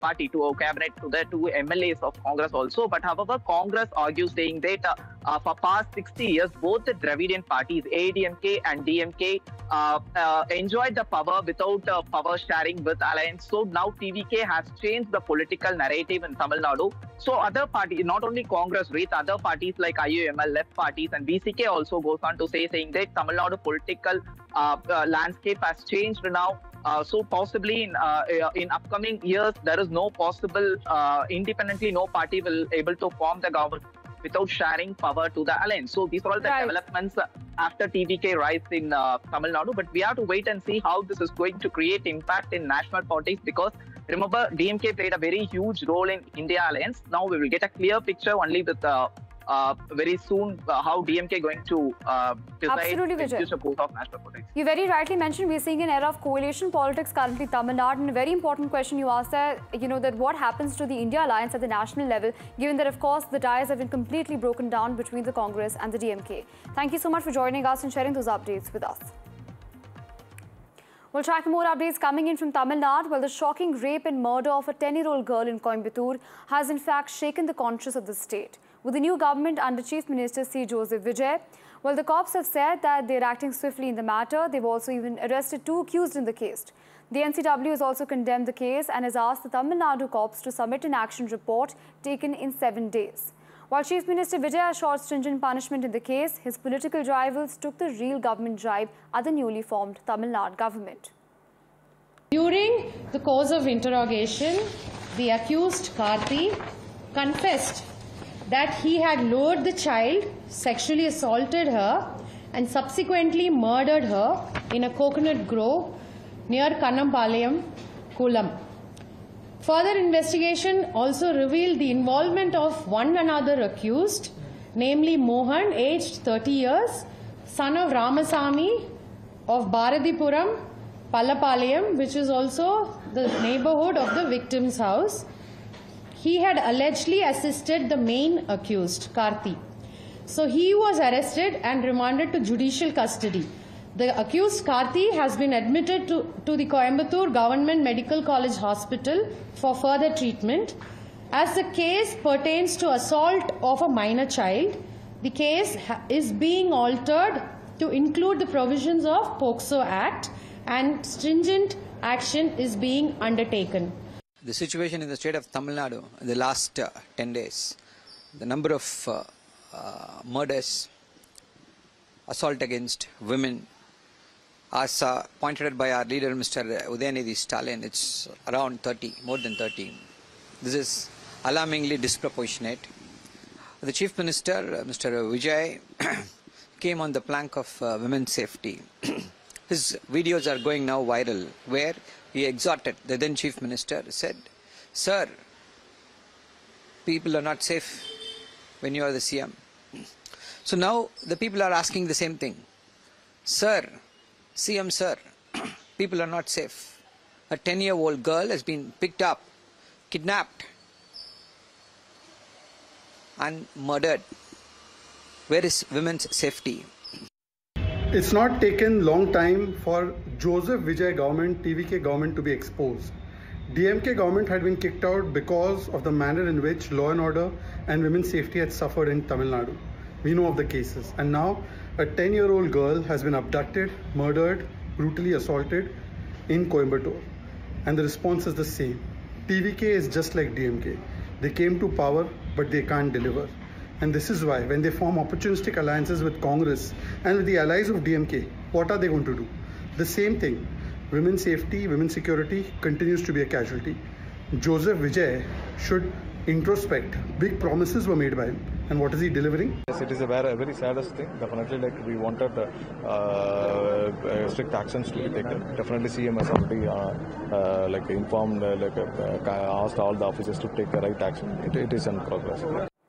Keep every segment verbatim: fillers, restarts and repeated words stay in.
party, to a cabinet, to the two M L As of Congress also. But however, Congress argues saying that uh, uh, for past sixty years, both the Dravidian parties, A D M K and D M K, uh, uh, enjoyed the power without uh, power sharing with alliance. So now T V K has changed the political narrative in Tamil Nadu. So other parties, not only Congress, with other parties like I U M L, left parties, and B C K also goes on to say, saying that Tamil Nadu political uh, uh, landscape has changed now. Uh, so possibly in uh, in upcoming years, there is no possible uh, independently, no party will able to form the government without sharing power to the alliance. So these are all the right. developments uh, after T V K rise in uh, Tamil Nadu. But we have to wait and see how this is going to create impact in national politics, because remember, D M K played a very huge role in India alliance. Now we will get a clear picture only with uh, uh, very soon uh, how D M K going to uh, decide the future course of national politics. You very rightly mentioned we are seeing an era of coalition politics currently Tamil Nadu, and a very important question you asked there, you know, that what happens to the India alliance at the national level, given that of course the ties have been completely broken down between the Congress and the D M K. Thank you so much for joining us and sharing those updates with us. We'll track more updates coming in from Tamil Nadu. Well, the shocking rape and murder of a ten-year-old girl in Coimbatore has in fact shaken the conscience of the state. With the new government under Chief Minister C. Joseph Vijay, well, the cops have said that they're acting swiftly in the matter. They've also even arrested two accused in the case. The N C W has also condemned the case and has asked the Tamil Nadu cops to submit an action report taken in seven days. While Chief Minister Vijay assured stringent punishment in the case, his political rivals took the real government jibe at the newly formed Tamil Nadu government. During the course of interrogation, the accused Karthi confessed that he had lured the child, sexually assaulted her and subsequently murdered her in a coconut grove near Kannampalayam, Kulam. Further investigation also revealed the involvement of one another accused, namely Mohan, aged thirty years, son of Ramasamy of Bharatipuram, Pallapalayam, which is also the neighborhood of the victim's house. He had allegedly assisted the main accused, Karthi. So he was arrested and remanded to judicial custody. The accused Karthi has been admitted to, to the Coimbatore Government Medical College Hospital for further treatment. As the case pertains to assault of a minor child, the case is being altered to include the provisions of POCSO Act, and stringent action is being undertaken. The situation in the state of Tamil Nadu in the last uh, ten days, the number of uh, uh, murders, assault against women, as uh, pointed out by our leader Mister Udayanidhi Stalin, it's around thirty, more than thirty. This is alarmingly disproportionate. The Chief Minister, uh, Mister Vijay, came on the plank of uh, women's safety. His videos are going now viral, where he exhorted, the then Chief Minister said, "Sir, people are not safe when you are the C M. So now the people are asking the same thing. Sir, C M sir, people are not safe. A ten-year-old girl has been picked up, kidnapped and murdered. Where is women's safety?" It's not taken long time for Joseph Vijay government, T V K government to be exposed. D M K government had been kicked out because of the manner in which law and order and women's safety had suffered in Tamil Nadu. We know of the cases. And now a ten-year-old girl has been abducted, murdered, brutally assaulted in Coimbatore. And the response is the same. T V K is just like D M K. They came to power, but they can't deliver. And this is why when they form opportunistic alliances with Congress and with the allies of D M K, what are they going to do? The same thing. Women's safety, women's security continues to be a casualty. Joseph Vijay should introspect. Big promises were made by him. And what is he delivering? Yes, it is a very, very saddest thing. Definitely, like we wanted uh, uh, strict actions to be taken. Definitely, C M has already uh, uh, like informed, uh, like uh, asked all the officers to take the right action. It, it is in progress.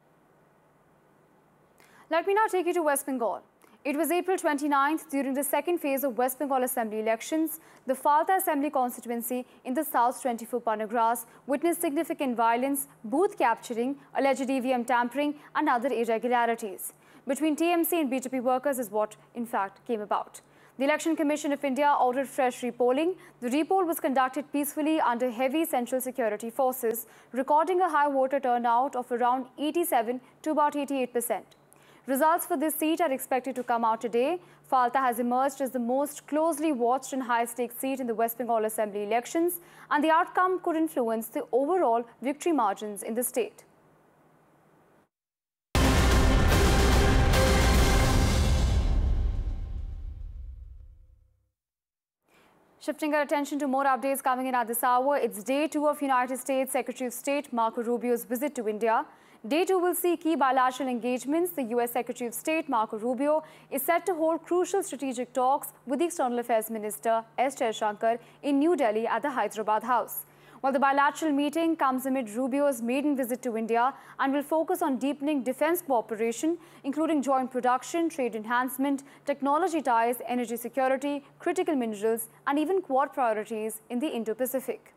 Let me now take you to West Bengal. It was April twenty-ninth, during the second phase of West Bengal Assembly elections. The Falta Assembly constituency in the South twenty-four Panagras witnessed significant violence, booth capturing, alleged E V M tampering and other irregularities. Between T M C and B J P workers is what, in fact, came about. The Election Commission of India ordered fresh repolling. The repoll was conducted peacefully under heavy central security forces, recording a high voter turnout of around eighty-seven to about eighty-eight percent. Results for this seat are expected to come out today. Falta has emerged as the most closely watched and high-stakes seat in the West Bengal Assembly elections, and the outcome could influence the overall victory margins in the state. Shifting our attention to more updates coming in at this hour, it's day two of United States Secretary of State Marco Rubio's visit to India. Day two will see key bilateral engagements. The U S Secretary of State Marco Rubio is set to hold crucial strategic talks with the External Affairs Minister S. Jaishankar in New Delhi at the Hyderabad House. While the bilateral meeting comes amid Rubio's maiden visit to India and will focus on deepening defense cooperation, including joint production, trade enhancement, technology ties, energy security, critical minerals, and even Quad priorities in the Indo-Pacific.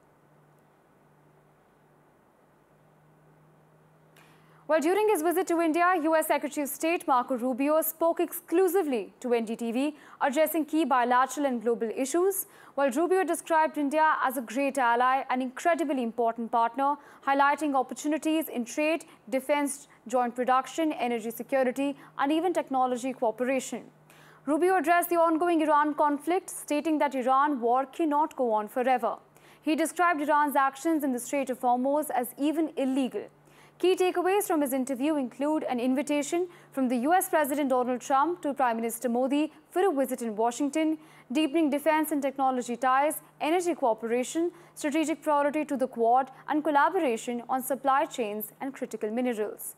Well, during his visit to India, U S Secretary of State Marco Rubio spoke exclusively to N D T V, addressing key bilateral and global issues. While Rubio described India as a great ally, an incredibly important partner, highlighting opportunities in trade, defense, joint production, energy security, and even technology cooperation. Rubio addressed the ongoing Iran conflict, stating that Iran war cannot go on forever. He described Iran's actions in the Strait of Hormuz as even illegal. Key takeaways from his interview include an invitation from the U S President Donald Trump to Prime Minister Modi for a visit in Washington, deepening defense and technology ties, energy cooperation, strategic priority to the Quad, and collaboration on supply chains and critical minerals.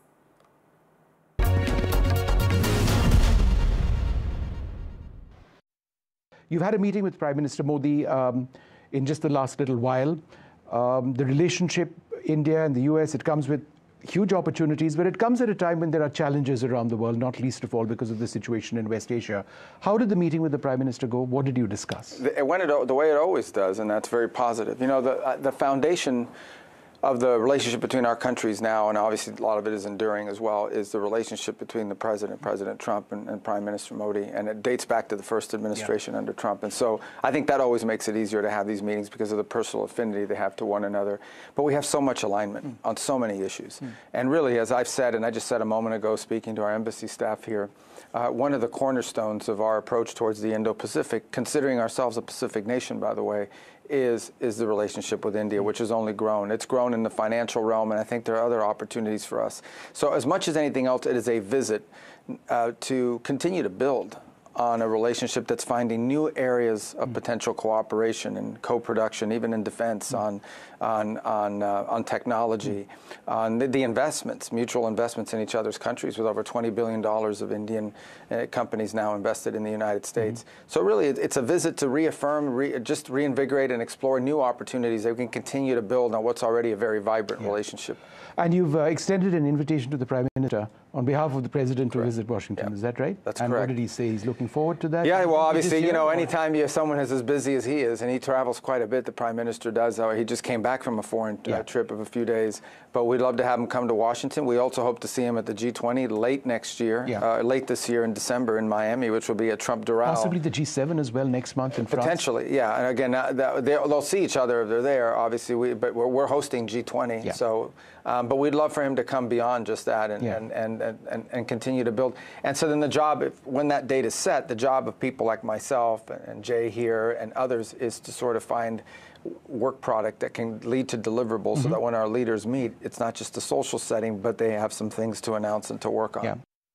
You've had a meeting with Prime Minister Modi um, in just the last little while. Um, the relationship, India and the U S, it comes with huge opportunities, but it comes at a time when there are challenges around the world, not least of all because of the situation in West Asia. How did the meeting with the Prime Minister go? What did you discuss? It went the way it always does, and that's very positive. You know, the, uh, the foundation of the relationship between our countries now, and obviously a lot of it is enduring as well, is the relationship between the President, President Trump, and, and Prime Minister Modi, and it dates back to the first administration yeah. under Trump. And so I think that always makes it easier to have these meetings because of the personal affinity they have to one another. But we have so much alignment mm. on so many issues. Mm. And really, as I've said, and I just said a moment ago speaking to our embassy staff here, uh, one of the cornerstones of our approach towards the Indo-Pacific, considering ourselves a Pacific nation, by the way, is is the relationship with India, which has only grown. It's grown in the financial realm, and I think there are other opportunities for us. So as much as anything else, it is a visit uh, to continue to build on a relationship that's finding new areas of potential cooperation and co-production, even in defense, on on on uh, on technology, on the, the investments, mutual investments in each other's countries, with over twenty billion dollars of Indian uh, companies now invested in the United States. Mm-hmm. So really, it, it's a visit to reaffirm, re, just reinvigorate and explore new opportunities that we can continue to build on what's already a very vibrant yeah. relationship. And you've uh, extended an invitation to the Prime Minister on behalf of the President to correct. visit Washington. Yeah. Is that right? That's and correct. And what did he say? He's looking forward to that? Yeah, well, obviously, you know, or? anytime you have someone who's as busy as he is, and he travels quite a bit, the Prime Minister does. Uh, he just came back from a foreign uh, yeah. trip of a few days. But we'd love to have him come to Washington. We also hope to see him at the G twenty late next year, yeah. uh, late this year in December in Miami, which will be a Trump-Doral. Possibly the G seven as well next month in France? Potentially, yeah. And again, uh, they'll see each other if they're there, obviously. We, but we're, we're hosting G twenty. Yeah. So, um, but we'd love for him to come beyond just that and, yeah. and, and, and, and continue to build. And so then the job, if, when that date is set, the job of people like myself and, and Jay here and others is to sort of find work product that can lead to deliverables mm-hmm. so that when our leaders meet, it's not just a social setting, but they have some things to announce and to work on. Yeah.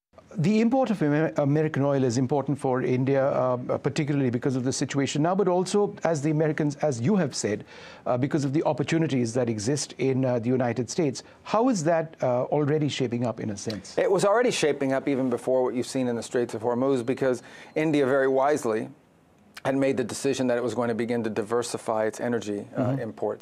The import of American oil is important for India, uh, particularly because of the situation now, but also, as the Americans, as you have said, uh, because of the opportunities that exist in uh, the United States. How is that uh, already shaping up in a sense? It was already shaping up even before what you've seen in the Straits of Hormuz, because India very wisely had made the decision that it was going to begin to diversify its energy uh, mm-hmm. imports.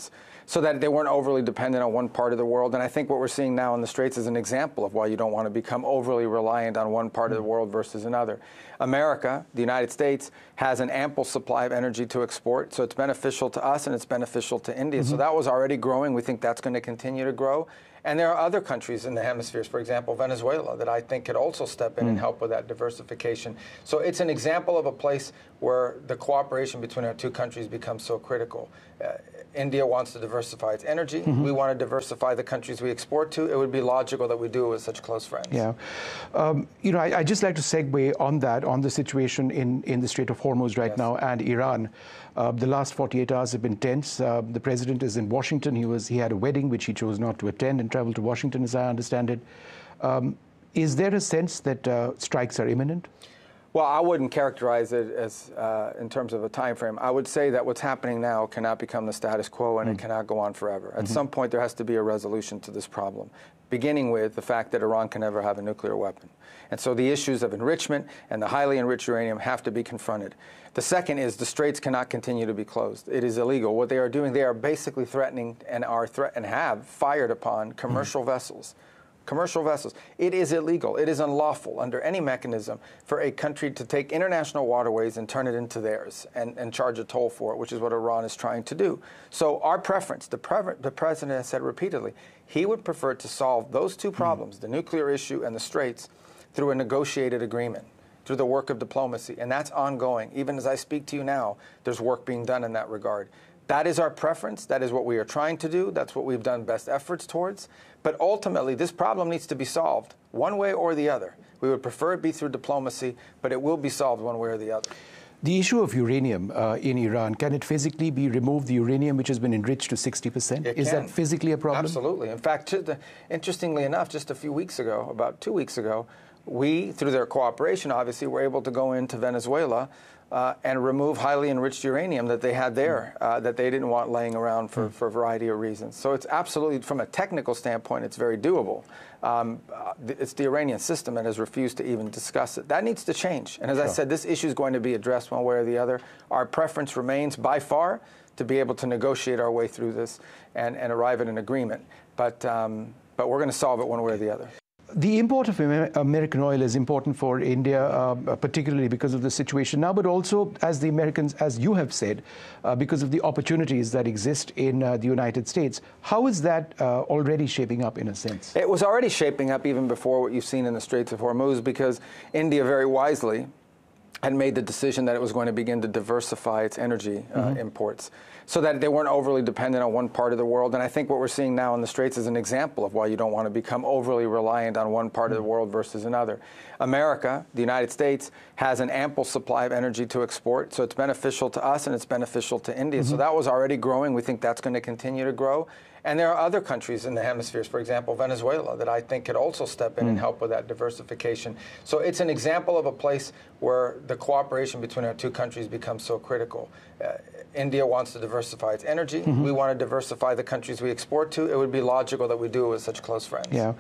so that they weren't overly dependent on one part of the world. And I think what we're seeing now in the Straits is an example of why you don't want to become overly reliant on one part of the world versus another. America, the United States, has an ample supply of energy to export, so it's beneficial to us and it's beneficial to India. Mm-hmm. So that was already growing. We think that's going to continue to grow. And there are other countries in the hemispheres, for example, Venezuela, that I think could also step in mm. and help with that diversification. So it's an example of a place where the cooperation between our two countries becomes so critical. Uh, India wants to diversify its energy. Mm-hmm. We want to diversify the countries we export to. It would be logical that we do it with such close friends. Yeah. Um, you know, I, I'd just like to segue on that, on the situation in, in the Strait of Hormuz right yes. now and Iran. Uh, the last forty-eight hours have been tense. Uh, the president is in Washington. He was he had a wedding which he chose not to attend and traveled to Washington, as I understand it. Um, is there a sense that uh, strikes are imminent? Well, I wouldn't characterize it as uh, in terms of a time frame. I would say that what's happening now cannot become the status quo, and mm. it cannot go on forever. At mm-hmm. some point, there has to be a resolution to this problem, beginning with the fact that Iran can never have a nuclear weapon. And so the issues of enrichment and the highly enriched uranium have to be confronted. The second is the straits cannot continue to be closed. It is illegal. What they are doing, they are basically threatening and are threat and have fired upon commercial mm. vessels. Commercial vessels. It is illegal. It is unlawful under any mechanism for a country to take international waterways and turn it into theirs and, and charge a toll for it, which is what Iran is trying to do. So our preference, the, pre the president has said repeatedly, he would prefer to solve those two problems, mm. the nuclear issue and the straits, through a negotiated agreement, through the work of diplomacy. And that's ongoing. Even as I speak to you now, there's work being done in that regard. That is our preference. That is what we are trying to do. That's what we've done best efforts towards. But ultimately, this problem needs to be solved one way or the other. We would prefer it be through diplomacy, but it will be solved one way or the other. The issue of uranium uh, in Iran, can it physically be removed, the uranium which has been enriched to sixty percent? It Is can. that physically a problem? Absolutely. In fact, interestingly enough, just a few weeks ago, about two weeks ago, we, through their cooperation, obviously, were able to go into Venezuela Uh, and remove highly enriched uranium that they had there, uh, that they didn't want laying around for, for a variety of reasons. So it's absolutely, from a technical standpoint, it's very doable. Um, uh, it's the Iranian system that has refused to even discuss it. That needs to change. And as sure. I said, this issue is going to be addressed one way or the other. Our preference remains, by far, to be able to negotiate our way through this and, and arrive at an agreement. But, um, but we're going to solve it one way or the other. The import of American oil is important for India, uh, particularly because of the situation now, but also, as the Americans, as you have said, uh, because of the opportunities that exist in uh, the United States. How is that uh, already shaping up, in a sense? It was already shaping up even before what you've seen in the Straits of Hormuz, because India very wisely had made the decision that it was going to begin to diversify its energy uh, mm-hmm. imports, so that they weren't overly dependent on one part of the world. And I think what we're seeing now in the Straits is an example of why you don't want to become overly reliant on one part mm-hmm. of the world versus another. America, the United States, has an ample supply of energy to export, so it's beneficial to us and it's beneficial to India. Mm-hmm. So that was already growing. We think that's going to continue to grow. And there are other countries in the hemispheres, for example, Venezuela, that I think could also step in mm. and help with that diversification. So it's an example of a place where the cooperation between our two countries becomes so critical. Uh, India wants to diversify its energy. Mm-hmm. We want to diversify the countries we export to. It would be logical that we do it with such close friends. Yeah.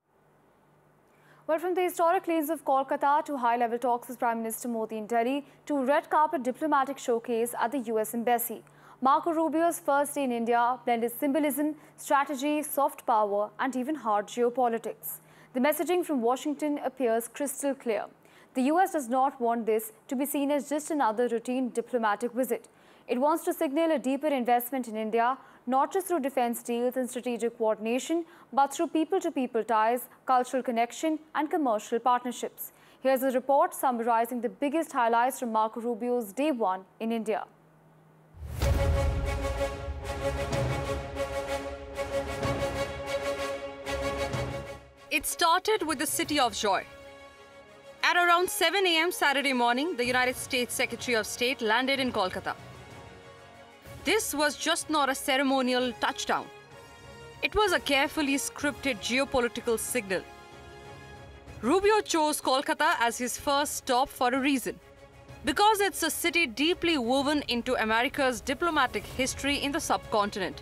Well, from the historic lanes of Kolkata to high-level talks with Prime Minister Modi in Delhi to red carpet diplomatic showcase at the U S Embassy, Marco Rubio's first day in India blended symbolism, strategy, soft power, and even hard geopolitics. The messaging from Washington appears crystal clear. The U S does not want this to be seen as just another routine diplomatic visit. It wants to signal a deeper investment in India, not just through defense deals and strategic coordination, but through people-to-people ties, cultural connection, and commercial partnerships. Here's a report summarizing the biggest highlights from Marco Rubio's day one in India. It started with the City of Joy. At around seven A M Saturday morning, the United States Secretary of State landed in Kolkata. This was just not a ceremonial touchdown. It was a carefully scripted geopolitical signal. Rubio chose Kolkata as his first stop for a reason. Because it's a city deeply woven into America's diplomatic history in the subcontinent.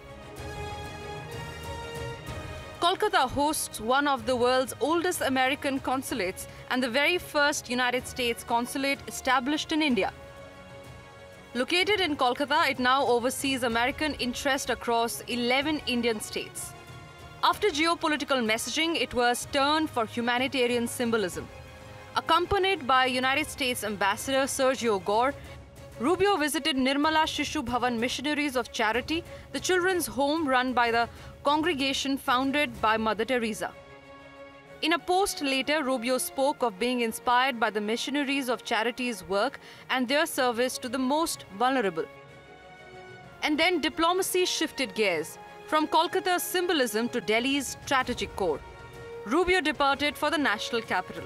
Kolkata hosts one of the world's oldest American consulates and the very first United States consulate established in India. Located in Kolkata, it now oversees American interest across eleven Indian states. After geopolitical messaging, it was turned for humanitarian symbolism. Accompanied by United States Ambassador Sergio Gore, Rubio visited Nirmala Shishu Bhavan Missionaries of Charity, the children's home run by the congregation founded by Mother Teresa. In a post later, Rubio spoke of being inspired by the Missionaries of Charity's work and their service to the most vulnerable. And then diplomacy shifted gears, from Kolkata's symbolism to Delhi's strategic core. Rubio departed for the national capital.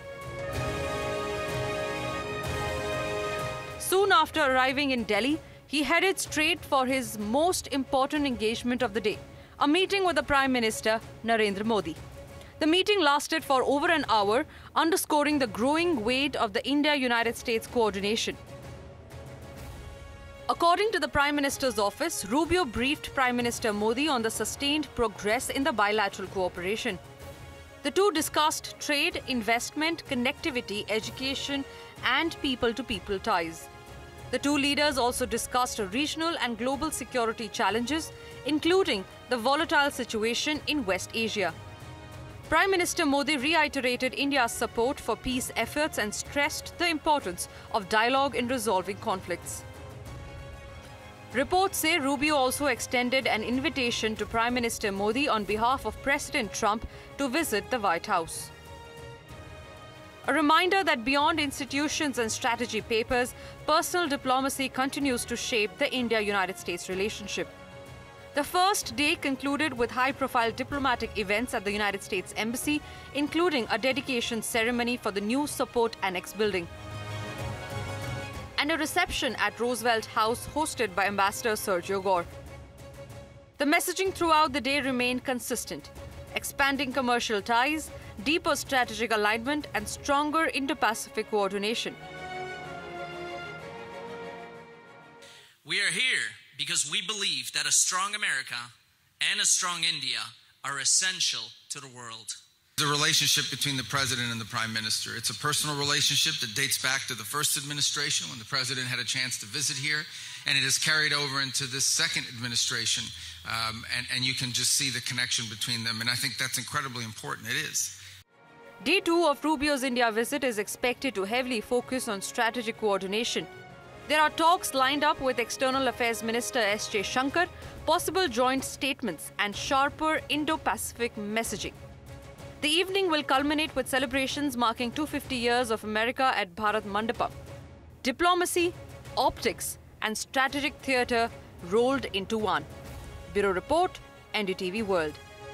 Soon after arriving in Delhi, he headed straight for his most important engagement of the day, a meeting with the Prime Minister, Narendra Modi. The meeting lasted for over an hour, underscoring the growing weight of the India-United States coordination. According to the Prime Minister's office, Rubio briefed Prime Minister Modi on the sustained progress in the bilateral cooperation. The two discussed trade, investment, connectivity, education, and people-to-people ties. The two leaders also discussed regional and global security challenges, including the volatile situation in West Asia. Prime Minister Modi reiterated India's support for peace efforts and stressed the importance of dialogue in resolving conflicts. Reports say Rubio also extended an invitation to Prime Minister Modi on behalf of President Trump to visit the White House. A reminder that beyond institutions and strategy papers, personal diplomacy continues to shape the India-United States relationship. The first day concluded with high-profile diplomatic events at the United States Embassy, including a dedication ceremony for the new Support Annex building, and a reception at Roosevelt House hosted by Ambassador Sergio Gore. The messaging throughout the day remained consistent: expanding commercial ties, deeper strategic alignment, and stronger Indo-Pacific coordination. We are here because we believe that a strong America and a strong India are essential to the world. The relationship between the President and the Prime Minister. It's a personal relationship that dates back to the first administration when the President had a chance to visit here, and it has carried over into this second administration, um, and, and you can just see the connection between them, and I think that's incredibly important. It is. Day two of Rubio's India visit is expected to heavily focus on strategic coordination. There are talks lined up with External Affairs Minister S J Shankar, possible joint statements, and sharper Indo-Pacific messaging. The evening will culminate with celebrations marking two hundred fifty years of America at Bharat Mandapam. Diplomacy, optics, and strategic theatre rolled into one. Bureau Report, N D T V World.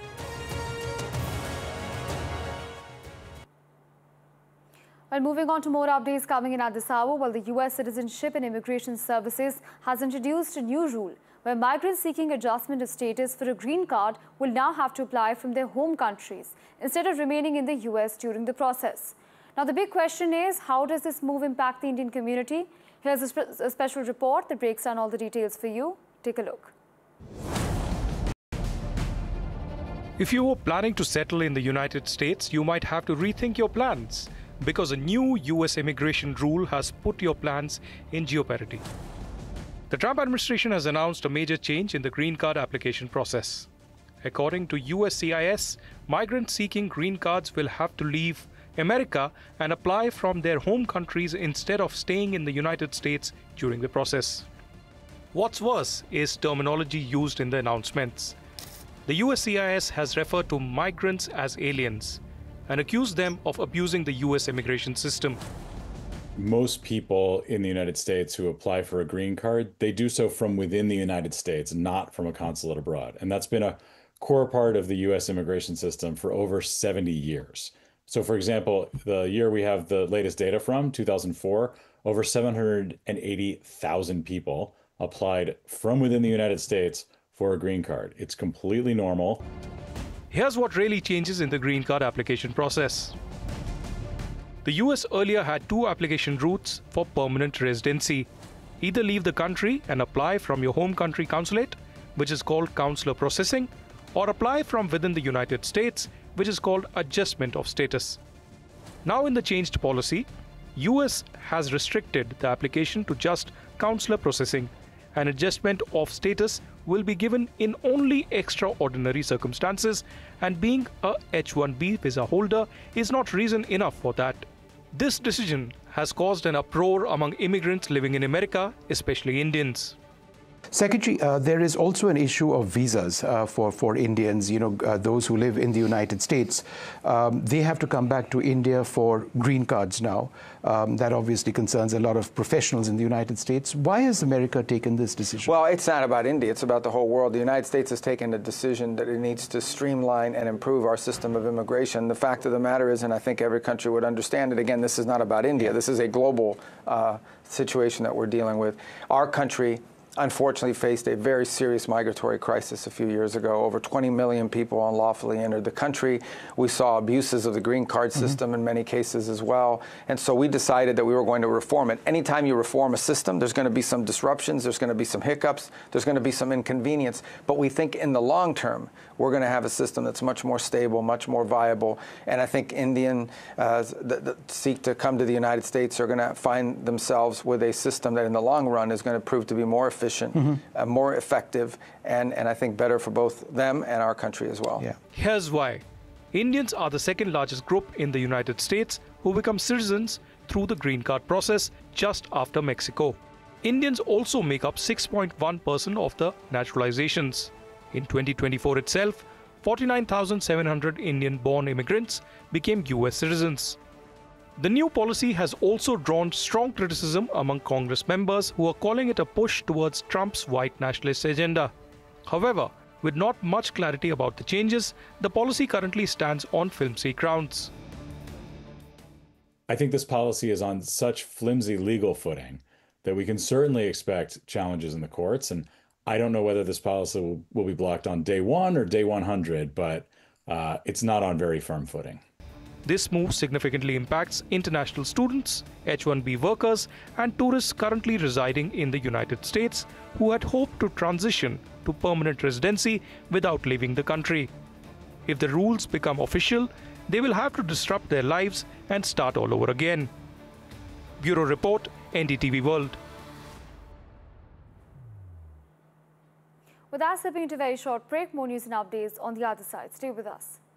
Well, moving on to more updates coming in at this hour. Well, the U S Citizenship and Immigration Services has introduced a new rule where migrants seeking adjustment of status for a green card will now have to apply from their home countries instead of remaining in the U S during the process. Now, the big question is, how does this move impact the Indian community? Here's a, spe a special report that breaks down all the details for you. Take a look. If you were planning to settle in the United States, you might have to rethink your plans, because a new U S immigration rule has put your plans in jeopardy. The Trump administration has announced a major change in the green card application process. According to U S C I S, migrants seeking green cards will have to leave America and apply from their home countries instead of staying in the United States during the process. What's worse is terminology used in the announcements. The U S C I S has referred to migrants as aliens and accused them of abusing the U S immigration system. Most people in the United States who apply for a green card, they do so from within the United States, not from a consulate abroad. And that's been a core part of the U S immigration system for over seventy years. So for example, the year we have the latest data from, two thousand four, over seven hundred eighty thousand people applied from within the United States for a green card. It's completely normal. Here's what really changes in the green card application process. The U S earlier had two application routes for permanent residency. Either leave the country and apply from your home country consulate, which is called consular processing, or apply from within the United States, which is called adjustment of status. Now in the changed policy, U S has restricted the application to just consular processing. An adjustment of status will be given in only extraordinary circumstances, and being a H one B visa holder is not reason enough for that. This decision has caused an uproar among immigrants living in America, especially Indians. Secretary, uh, there is also an issue of visas uh, for, for Indians, you know, uh, those who live in the United States. Um, they have to come back to India for green cards now. Um, that obviously concerns a lot of professionals in the United States. Why has America taken this decision? Well, it's not about India. It's about the whole world. The United States has taken a decision that it needs to streamline and improve our system of immigration. The fact of the matter is, and I think every country would understand it, again, this is not about India. This is a global uh, situation that we're dealing with. Our country unfortunately faced a very serious migratory crisis a few years ago. Over twenty million people unlawfully entered the country. We saw abuses of the green card system mm-hmm. in many cases as well. And so we decided that we were going to reform it. Anytime you reform a system, there's going to be some disruptions, there's going to be some hiccups, there's going to be some inconvenience. But we think in the long term, we're going to have a system that's much more stable, much more viable. And I think Indian uh, that, that seek to come to the United States are going to find themselves with a system that in the long run is going to prove to be more efficient, efficient, mm-hmm. uh, more effective, and, and I think better for both them and our country as well. Yeah. Here's why. Indians are the second largest group in the United States who become citizens through the green card process just after Mexico. Indians also make up six point one percent of the naturalizations. In twenty twenty-four itself, forty-nine thousand seven hundred Indian-born immigrants became U S citizens. The new policy has also drawn strong criticism among Congress members who are calling it a push towards Trump's white nationalist agenda. However, with not much clarity about the changes, the policy currently stands on flimsy grounds. I think this policy is on such flimsy legal footing that we can certainly expect challenges in the courts. And I don't know whether this policy will, will be blocked on day one or day one hundred, but uh, it's not on very firm footing. This move significantly impacts international students, H one B workers, and tourists currently residing in the United States who had hoped to transition to permanent residency without leaving the country. If the rules become official, they will have to disrupt their lives and start all over again. Bureau Report, N D T V World. With that, stepping into a very short break, more news and updates on the other side. Stay with us.